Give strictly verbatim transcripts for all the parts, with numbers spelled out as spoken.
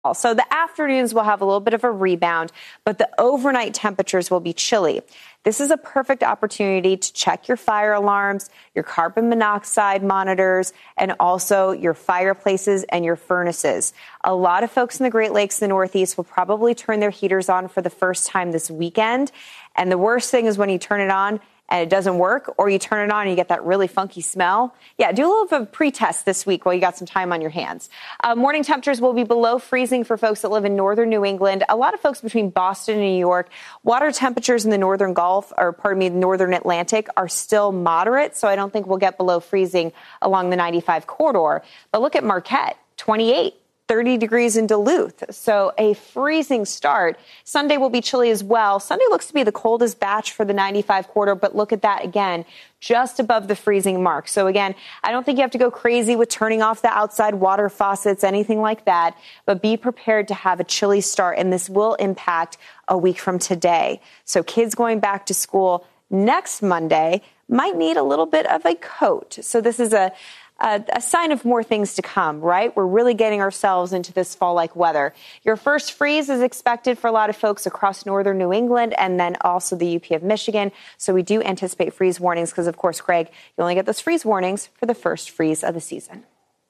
So the afternoons will have a little bit of a rebound, but the overnight temperatures will be chilly. This is a perfect opportunity to check your fire alarms, your carbon monoxide monitors, and also your fireplaces and your furnaces. A lot of folks in the Great Lakes, the Northeast, will probably turn their heaters on for the first time this weekend. And the worst thing is when you turn it on and it doesn't work, or you turn it on and you get that really funky smell. Yeah, do a little bit of a pre-test this week while you got some time on your hands. Uh, morning temperatures will be below freezing for folks that live in northern New England. A lot of folks between Boston and New York. Water temperatures in the northern Gulf, or pardon me, the northern Atlantic, are still moderate, so I don't think we'll get below freezing along the ninety-five corridor. But look at Marquette, twenty-eight. thirty degrees in Duluth. So a freezing start. Sunday will be chilly as well. Sunday looks to be the coldest batch for the ninety-five quarter, but look at that again, just above the freezing mark. So again, I don't think you have to go crazy with turning off the outside water faucets, anything like that, but be prepared to have a chilly start, and this will impact a week from today. So kids going back to school next Monday might need a little bit of a coat. So this is a A, a sign of more things to come, right? We're really getting ourselves into this fall-like weather. Your first freeze is expected for a lot of folks across northern New England and then also the U P of Michigan. So we do anticipate freeze warnings because, of course, Craig, you only get those freeze warnings for the first freeze of the season.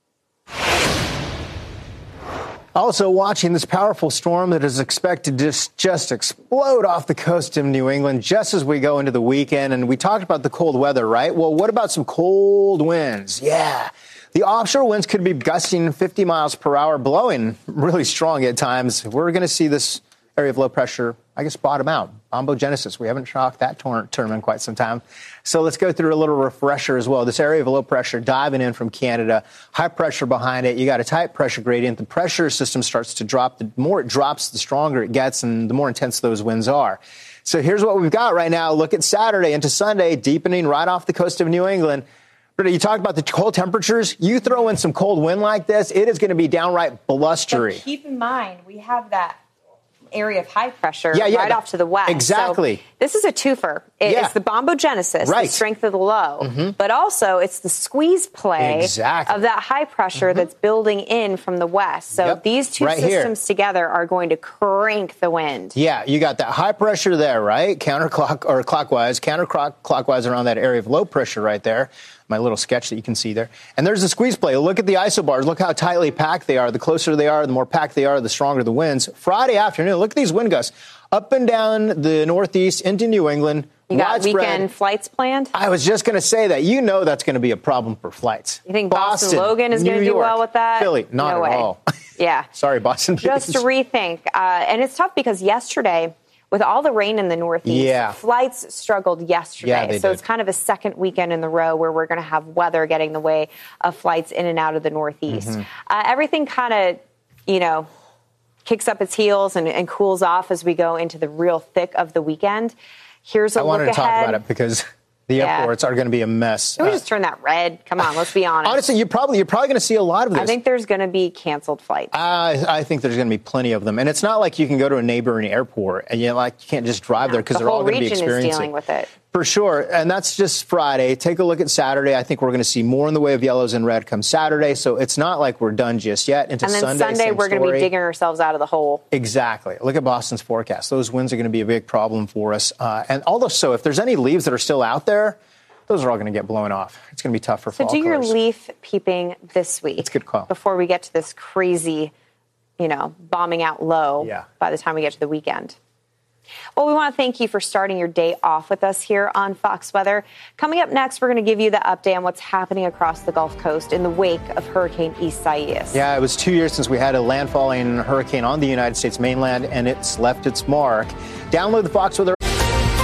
Also watching this powerful storm that is expected to just, just explode off the coast of New England just as we go into the weekend. And we talked about the cold weather, right? Well, what about some cold winds? Yeah. The offshore winds could be gusting fifty miles per hour, blowing really strong at times. We're going to see this area of low pressure, I guess, bottom out. Bombogenesis. We haven't talked that term in quite some time. So let's go through a little refresher as well. This area of low pressure diving in from Canada, high pressure behind it. You got a tight pressure gradient. The pressure system starts to drop. The more it drops, the stronger it gets and the more intense those winds are. So here's what we've got right now. Look at Saturday into Sunday, deepening right off the coast of New England. You talked about the cold temperatures. You throw in some cold wind like this, it is going to be downright blustery. But keep in mind, we have that area of high pressure yeah, yeah, right the, off to the west. Exactly. So this is a twofer. It, yeah. It's the bombogenesis, right. the strength of the low, mm-hmm. but also it's the squeeze play exactly. of that high pressure mm-hmm. that's building in from the west. So yep. these two right systems here. together are going to crank the wind. Yeah, you got that high pressure there, right? Counterclock or clockwise, counterclockwise around that area of low pressure right there. My little sketch that you can see there. And there's the squeeze play. Look at the isobars. Look how tightly packed they are. The closer they are, the more packed they are, the stronger the winds. Friday afternoon, look at these wind gusts up and down the Northeast into New England. You got weekend flights planned? I was just going to say that. You know that's going to be a problem for flights. You think Boston, Boston Logan is going to do well with that? Philly, not no at way. all. Yeah. Sorry, Boston. Just to rethink. Uh, and it's tough because yesterday, with all the rain in the Northeast, yeah. flights struggled yesterday. Yeah, they so did. It's kind of a second weekend in the row where we're going to have weather getting in the way of flights in and out of the Northeast. Mm-hmm. Uh, everything kind of, you know, kicks up its heels and, and cools off as we go into the real thick of the weekend. Here's a I look wanted to ahead. talk about it because the yeah. airports are going to be a mess. Can we uh, just turn that red? Come on, let's be honest. Honestly, you probably, you're probably going to see a lot of this. I think there's going to be canceled flights. Uh, I think there's going to be plenty of them. And it's not like you can go to a neighboring airport and you like you can't just drive no, there because the they're all going to be region experiencing. is dealing with it. For sure. And that's just Friday. Take a look at Saturday. I think we're going to see more in the way of yellows and red come Saturday. So it's not like we're done just yet. Into and then Sunday, Sunday, we're going to be digging ourselves out of the hole. Exactly. Look at Boston's forecast. Those winds are going to be a big problem for us. Uh, and also, if there's any leaves that are still out there, those are all going to get blown off. It's going to be tough for so fall do your colors. leaf peeping this week. That's a good call. Before we get to this crazy, you know, bombing out low yeah. by the time we get to the weekend. Well, we want to thank you for starting your day off with us here on Fox Weather. Coming up next, we're going to give you the update on what's happening across the Gulf Coast in the wake of Hurricane Isaias. Yeah, it was two years since we had a landfalling hurricane on the United States mainland, and it's left its mark. Download the Fox Weather